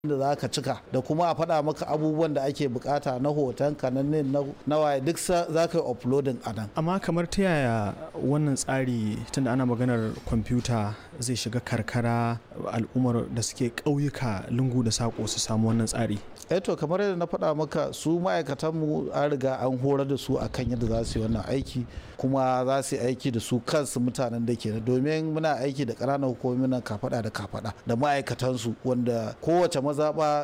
da za ka cika da kuma a faɗa maka abubuwan da ake bukata na hoton ka na waye duk za ka yi uploading a nan. Amma kamar ta yaya wannan tsari tunda ana maganar kwamfuta zai shiga karkara al'ummar da suke ƙauyuka lungu da saƙo su samu wannan tsari? To kamar yadda na faɗa maka su ma'aikatanmu an riga an horar da su akan yadda za su yi wannan aiki kuma za su yi aiki da su kansu mutanen da ke domin muna aiki da ƙananan hukumomi nan kafaɗa da kafaɗa da ma'aikatansu wanda kowace mazaɓa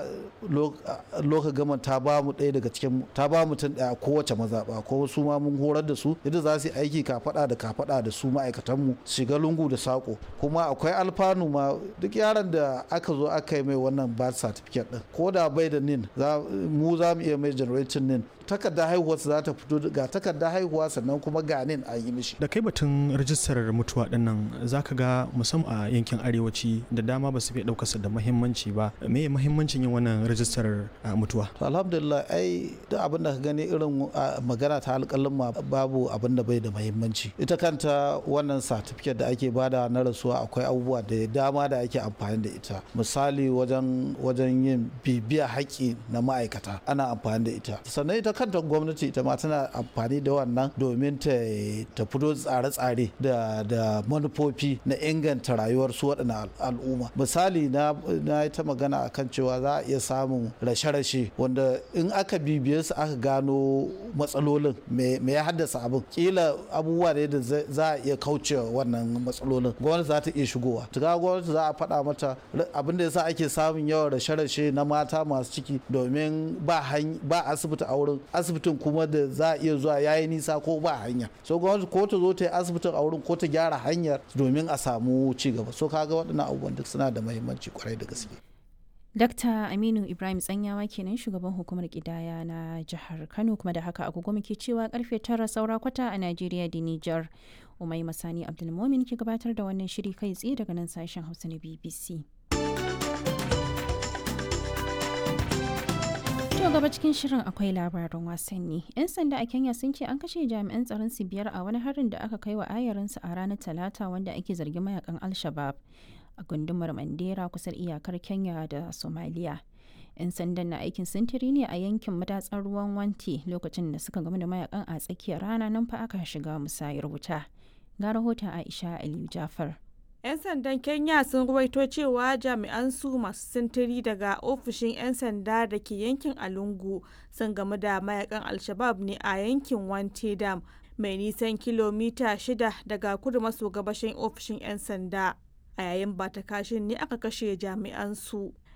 loka gama ta ba mu ɗaya daga cikin ta ba mutum ɗaya kowace mazaɓa ko su ma mun horar da su yadda za su yi aiki kafaɗa da kafaɗa da su ma'aikatanmu shiga lungu da saƙo kuma akwai alfanu ma duk yaron da aka zo aka yi mai wannan birth certificate ɗin ko da bai da nin mu za mu iya mai generation nin takardar haihuwa za ta fito ga takardar haihuwa sannan kuma ga nin an yi mishi. Da kai batun rajistar mutuwa dinnan za ka ga musamman a yankin arewaci da dama ba su fi ɗaukarsa da muhimmanci ba. Me muhimmancin yin wannan rajistar mutuwa? To alhamdulillah duk abin da ka gani irin magana ta alƙalin ma babu abin da bai da muhimmanci. Ita kanta wannan certificate da ake bada na rasuwa akwai abubuwa da dama da ake amfani da ita. Misali wajen yin bibiya haƙƙi na ma'aikata ana amfani da ita. Sannan ita kanta gwamnati ita ma tana amfani da wannan domin ta fito tsare-tsare da manufofi na inganta rayuwar su waɗannan al'umma. Misali na yi ta magana akan cewa za a iya samun rashe-rashe wanda in aka bibiye su aka gano matsalolin me ya haddasa abin kila abubuwa ne da za a iya kaucewa wannan matsalolin gwamnati za ta iya shigowa tuka gwamnati za a faɗa mata abin da yasa ake samun yawan rashe-rashe na mata masu ciki domin ba asibiti a wurin asibitin kuma da za a iya zuwa yayi nisa ko ba hanya so gwamnati ko ta zo ta yi asibitin a wurin ko ta gyara hanyar domin a samu ci gaba so kaga waɗannan abubuwan duk suna da muhimmanci kwarai da gaske. Dr. Aminu Ibrahim Tsanyawa kenan shugaban hukumar kidaya na jihar Kano kuma da haka agogo muke cewa karfe 9 saura kwata a Najeriya da Nijar. Umai Masani Abdulmomin ke gabatar da wannan shiri kai tsaye daga nan sashen Hausa na BBC. To gaba cikin shirin akwai labaran wasanni. 'Yan sanda a Kenya sun ce an kashe jami'an tsaron su 5 a wani harin da aka kai wa ayarinsu a ranar Talata wanda ake zargin mayakan Al-Shabab a gundumar Mandera kusa iyakar Kenya da Somalia. 'Yan sandan na aikin sintiri ne a yankin madatsar ruwan Wanti lokacin da suka gamu da mayakan a tsakiyar rana nan fa aka shiga musayar wuta. Ga rahoton Aisha Aliyu Jafar. 'Yan sandan Kenya sun ruwaito cewa jami'an su masu sintiri daga ofishin 'yan sanda da ke yankin Alungu sun gamu da mayakan Al-Shabab ne a yankin Wanti Dam mai nisan kilomita 6 daga kudu maso gabashin ofishin 'yan sanda. A yayin bata kashin ne aka kashe jami'an su.